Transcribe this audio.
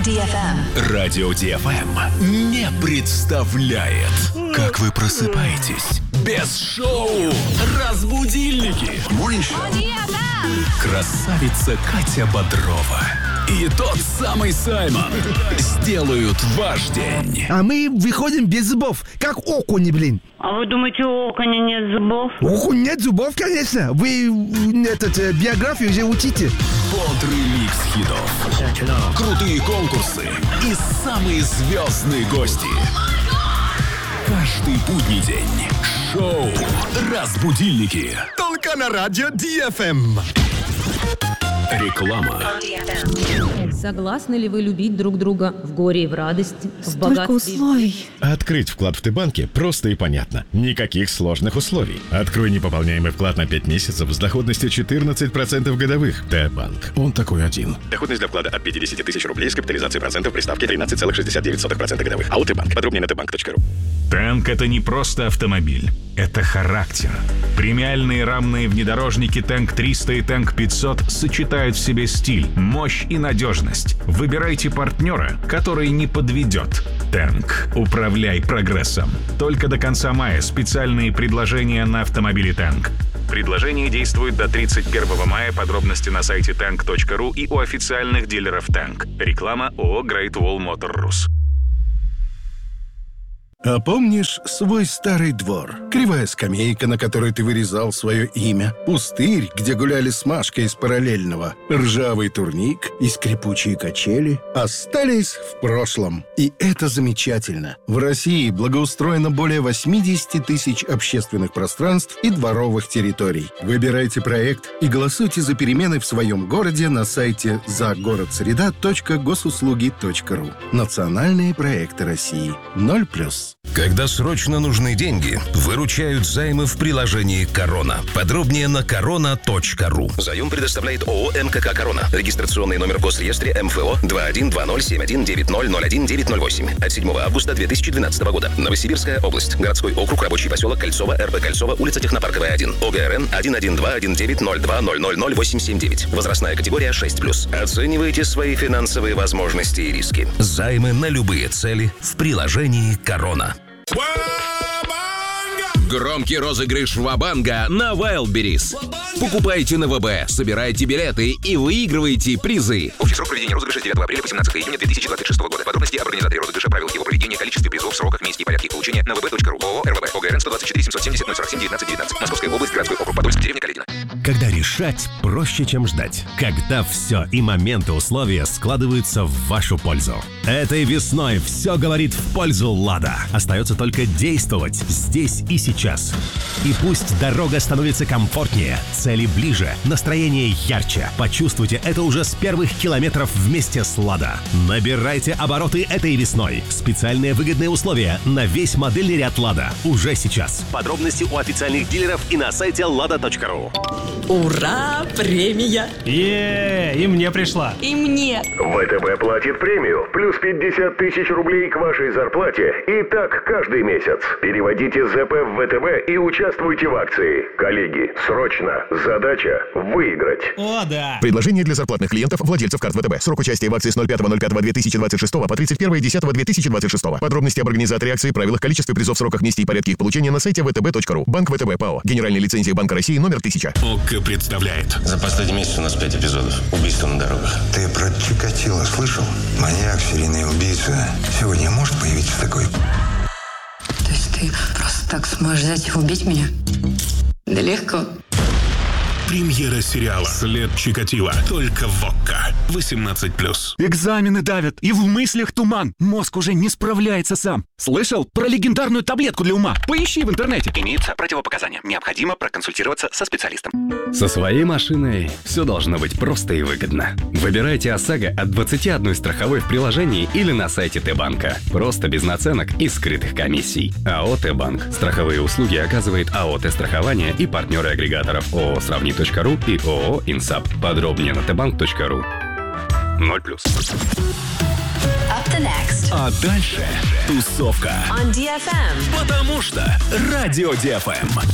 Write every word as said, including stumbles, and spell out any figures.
ди эф эм. Радио ди эф эм не представляет, как вы просыпаетесь без шоу «Разбудильники». Красавица Катя Бодрова и тот самый Саймон сделают ваш день. А мы выходим без зубов, как окуни, блин. А вы думаете, у окуня нет зубов? У окуня нет зубов, конечно. Вы этот, биографию уже учите. Бодрый микс хитов, крутые конкурсы и самые звездные гости. Каждый будний день шоу «Разбудильники». Только на радио ди эф эм. Реклама. Согласны ли вы любить друг друга в горе и в радости, в Столько богатстве? условий. Открыть вклад в Т-банке просто и понятно. Никаких сложных условий. Открой непополняемый вклад на пять месяцев с доходностью четырнадцать процентов годовых. Т-банк. Он такой один. Доходность для вклада от пятьдесят тысяч рублей с капитализацией процентов при ставке тринадцать целых шестьдесят девять сотых процента годовых. АО Т-банк. Подробнее на тэ банк точка ру. Танк — это не просто автомобиль. Это характер. Премиальные рамные внедорожники Танк триста и Танк пятьсот сочетают в себе стиль, мощь и надежность. Выбирайте партнера, который не подведет. Танк. Управляй прогрессом. Только до конца мая специальные предложения на автомобили Танк. Предложение действует до тридцать первого мая. Подробности на сайте танк точка ру и у официальных дилеров Танк. Реклама ООО Great Wall Motor Rus. А помнишь свой старый двор? Кривая скамейка, на которой ты вырезал свое имя. Пустырь, где гуляли с Машкой из параллельного. Ржавый турник и скрипучие качели остались в прошлом. И это замечательно. В России благоустроено более восемьдесят тысяч общественных пространств и дворовых территорий. Выбирайте проект и голосуйте за перемены в своем городе на сайте загородсреда точка госуслуги точка ру. Национальные проекты России. ноль плюс. Когда срочно нужны деньги, выручают займы в приложении «Корона». Подробнее на корона точка ру. Заем предоставляет ООО «МКК Корона». Регистрационный номер в Госреестре эм эф о два один два ноль семь один девять ноль ноль один девять ноль восемь. От седьмого августа две тысячи двенадцатого года. Новосибирская область. Городской округ, рабочий поселок Кольцово, эр бэ Кольцово, улица Технопарковая, один. о гэ эр эн один один два один девять ноль два ноль ноль ноль восемь семь девять. Возрастная категория шесть плюс. Оценивайте свои финансовые возможности и риски. Займы на любые цели в приложении «Корона». Громкий розыгрыш Ва-банга на Wildberries. Покупайте на вэ бэ, собирайте билеты и выигрывайте призы. Общий срок проведения розыгрыша с девятого апреля по семнадцатого июня две тысячи двадцать шестого года. Подробности об организаторе розыгрыша, правилах его проведения, количестве призов, сроках, месте и порядке их получения на вэ бэ точка ру. ООО эр вэ бэ. о гэ эр эн сто двадцать четыре семьсот семьдесят ноль сорок семь девятнадцать девятнадцать. Московская область, городской округ Подольск, деревня Каледино. Когда решать проще, чем ждать. Когда все и моменты условия складываются в вашу пользу. Этой весной все говорит в пользу «Лада». Остается только действовать здесь и сейчас. И пусть дорога становится комфортнее, цели ближе, настроение ярче. Почувствуйте это уже с первых километров вместе с «Лада». Набирайте обороты этой весной. Специальные выгодные условия на весь модельный ряд «Лада» уже сейчас. Подробности у официальных дилеров и на сайте лада точка ру. Ура! Премия! Е-е-е, и мне пришла. И мне. вэ тэ бэ платит премию. Плюс пятьдесят тысяч рублей к вашей зарплате. И так каждый месяц. Переводите зэ пэ в вэ тэ бэ и участвуйте в акции. Коллеги, срочно. Задача выиграть. О, да. Предложение для зарплатных клиентов, владельцев карт вэ тэ бэ. Срок участия в акции с ноль пятого ноль пятого две тысячи двадцать шестого по тридцать первое десятого две тысячи двадцать шестого. Подробности об организаторе акции, правилах, количестве призов, сроках, месте и порядке их получения на сайте вэ тэ бэ точка ру. Банк вэ тэ бэ ПАО. Генеральная лицензия Банка России номер тысяча. ОККО представляет. За последний месяц у нас пять эпизодов. Убийства на дорогах. Ты про Чикатило слышал? Маньяк, серийный убийца. Сегодня может появиться такой? То есть ты просто так сможешь взять и убить меня? Да легко. Премьера сериала «След Чикатило». Только в ОККО. восемнадцать плюс. Экзамены давят, и в мыслях туман. Мозг уже не справляется сам. Слышал про легендарную таблетку для ума? Поищи в интернете. Имеются противопоказания. Необходимо проконсультироваться со специалистом. Со своей машиной все должно быть просто и выгодно. Выбирайте ОСАГО от двадцати одной страховой в приложении или на сайте Т-банка. Просто без наценок и скрытых комиссий. АО Т-банк. Страховые услуги оказывает АО Т-страхование и партнеры агрегаторов ООО Сравнить точка ру и ООО Инсап. Подробнее на тэ банк точка ру. ноль плюс. А дальше тусовка. On ди эф эм. Потому что Радио ди эф эм.